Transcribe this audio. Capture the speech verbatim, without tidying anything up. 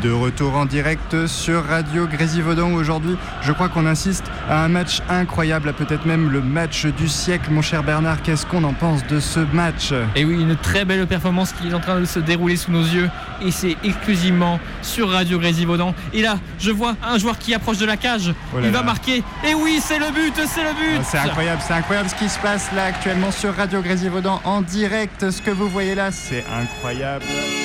De retour en direct sur Radio Grésivaudan où aujourd'hui, je crois qu'on insiste à un match incroyable, à peut-être même le match du siècle. Mon cher Bernard, qu'est-ce qu'on en pense de ce match ? Et oui, une très belle performance qui est en train de se dérouler sous nos yeux et c'est exclusivement sur Radio Grésivaudan. Et là, je vois un joueur qui approche de la cage, oh il va là. marquer. Et oui, c'est le but, c'est le but. Oh, c'est incroyable, c'est incroyable ce qui se passe là actuellement sur Radio Grésivaudan en direct. Ce que vous voyez là, c'est incroyable.